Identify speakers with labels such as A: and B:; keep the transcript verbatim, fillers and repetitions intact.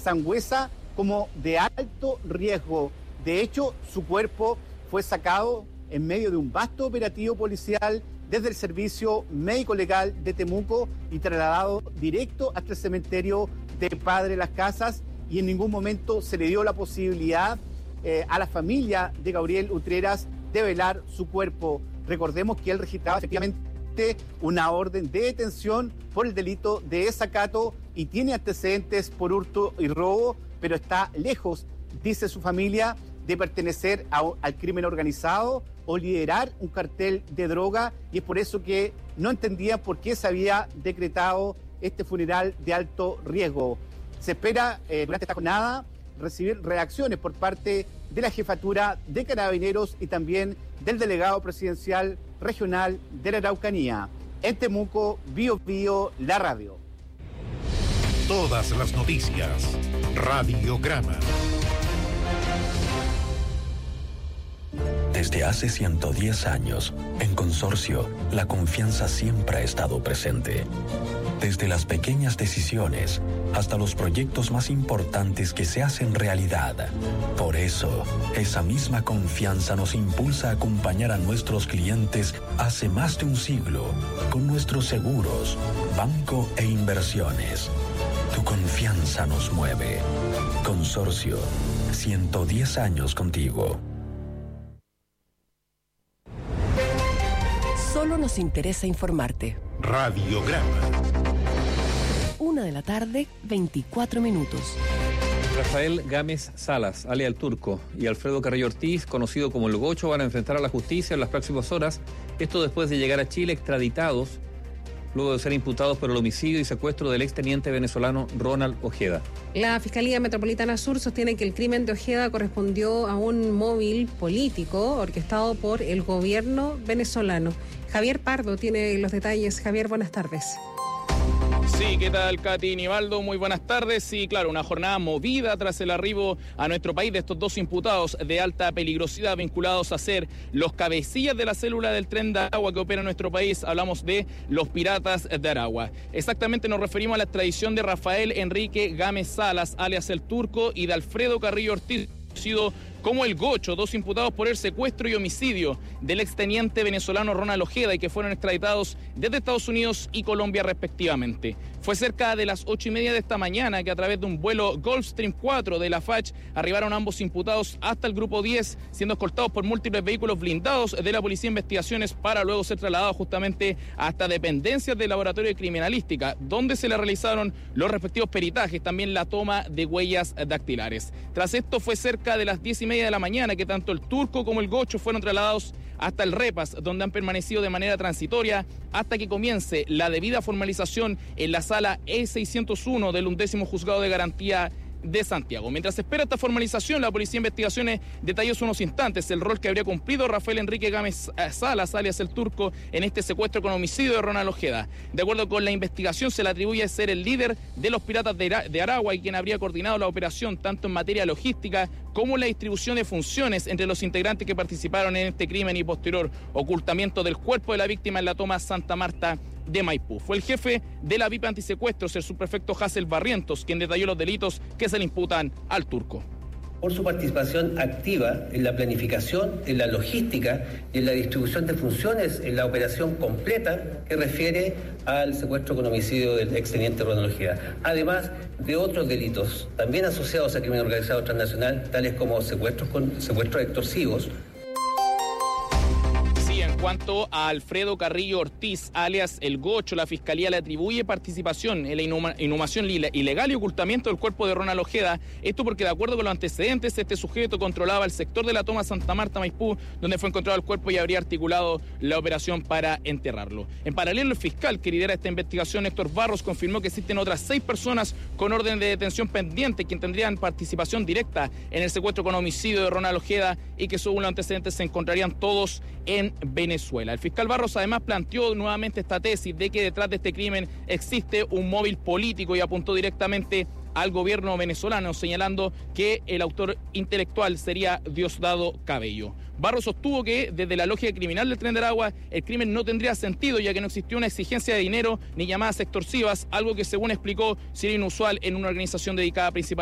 A: Sangüesa como de alto riesgo. De hecho, su cuerpo fue sacado en medio de un vasto operativo policial desde el Servicio Médico Legal de Temuco y trasladado directo hasta el cementerio de Padre Las Casas, y en ningún momento se le dio la posibilidad eh, a la familia de Gabriel Utreras de velar su cuerpo. Recordemos que él registraba efectivamente una orden de detención por el delito de desacato y tiene antecedentes por hurto y robo, pero está lejos, dice su familia, de pertenecer a, al crimen organizado o liderar un cartel de droga, y es por eso que no entendía por qué se había decretado este funeral de alto riesgo. Se espera eh, durante esta jornada recibir reacciones por parte de la Jefatura de Carabineros y también del Delegado Presidencial Regional de la Araucanía. En Temuco, Bio Bio, la radio.
B: Todas las noticias, Radiograma.
C: Desde hace ciento diez años, en Consorcio, la confianza siempre ha estado presente. Desde las pequeñas decisiones hasta los proyectos más importantes que se hacen realidad. Por eso, esa misma confianza nos impulsa a acompañar a nuestros clientes hace más de un siglo con nuestros seguros, banco e inversiones. Tu confianza nos mueve. Consorcio, ciento diez años contigo.
D: Solo nos interesa informarte.
B: Radiograma.
D: Una de la tarde, veinticuatro minutos.
E: Rafael Gámez Salas, alias El Turco, y Alfredo Carrillo Ortiz, conocido como El Gocho, van a enfrentar a la justicia en las próximas horas. Esto después de llegar a Chile extraditados, luego de ser imputados por el homicidio y secuestro del exteniente venezolano Ronald Ojeda.
F: La Fiscalía Metropolitana Sur sostiene que el crimen de Ojeda correspondió a un móvil político orquestado por el gobierno venezolano. Javier Pardo tiene los detalles. Javier, buenas tardes.
G: Sí, ¿qué tal, Katy Nivaldo? Muy buenas tardes. Sí, claro, una jornada movida tras el arribo a nuestro país de estos dos imputados de alta peligrosidad vinculados a ser los cabecillas de la célula del Tren de Aragua que opera en nuestro país. Hablamos de los Piratas de Aragua. Exactamente nos referimos a la extradición de Rafael Enrique Gámez Salas, alias El Turco, y de Alfredo Carrillo Ortiz, conocido como El Gocho, dos imputados por el secuestro y homicidio del exteniente venezolano Ronald Ojeda y que fueron extraditados desde Estados Unidos y Colombia respectivamente. Fue cerca de las ocho y media de esta mañana que a través de un vuelo Gulfstream cuatro de la F A C arribaron ambos imputados hasta el Grupo diez, siendo escoltados por múltiples vehículos blindados de la Policía de Investigaciones para luego ser trasladados justamente hasta dependencias del Laboratorio de Criminalística, donde se le realizaron los respectivos peritajes, también la toma de huellas dactilares. Tras esto fue cerca de las diez y media de la mañana que tanto El Turco como El Gocho fueron trasladados hasta el Repas, donde han permanecido de manera transitoria hasta que comience la debida formalización en la sala E seiscientos uno del undécimo Juzgado de Garantía de Santiago. Mientras se espera esta formalización, la Policía de Investigaciones detalló hace unos instantes el rol que habría cumplido Rafael Enrique Gámez Salas, alias El Turco, en este secuestro con homicidio de Ronald Ojeda. De acuerdo con la investigación, se le atribuye ser el líder de los Piratas de Aragua y quien habría coordinado la operación tanto en materia logística como en la distribución de funciones entre los integrantes que participaron en este crimen y posterior ocultamiento del cuerpo de la víctima en la toma Santa Marta de Maipú. Fue el jefe de la V I P Antisecuestros, el subprefecto Hassel Barrientos, quien detalló los delitos que se le imputan al Turco.
H: Por su participación activa en la planificación, en la logística y en la distribución de funciones en la operación completa que refiere al secuestro con homicidio del exteniente Ronald Ojeda, además de otros delitos también asociados al crimen organizado transnacional, tales como secuestros, con, secuestros extorsivos.
G: En cuanto a Alfredo Carrillo Ortiz, alias El Gocho, la Fiscalía le atribuye participación en la inhuma, inhumación ilegal y ocultamiento del cuerpo de Ronald Ojeda. Esto porque, de acuerdo con los antecedentes, este sujeto controlaba el sector de la toma Santa Marta Maipú, donde fue encontrado el cuerpo y habría articulado la operación para enterrarlo. En paralelo, el fiscal que lidera esta investigación, Héctor Barros, confirmó que existen otras seis personas con orden de detención pendiente, quien tendrían participación directa en el secuestro con homicidio de Ronald Ojeda y que, según los antecedentes, se encontrarían todos en Venezuela. Venezuela. El fiscal Barros además planteó nuevamente esta tesis de que detrás de este crimen existe un móvil político y apuntó directamente al gobierno venezolano, señalando que el autor intelectual sería Diosdado Cabello. Barros sostuvo que desde la lógica criminal del Tren de Aragua el crimen no tendría sentido, ya que no existió una exigencia de dinero ni llamadas extorsivas, algo que, según explicó, sería inusual en una organización dedicada principalmente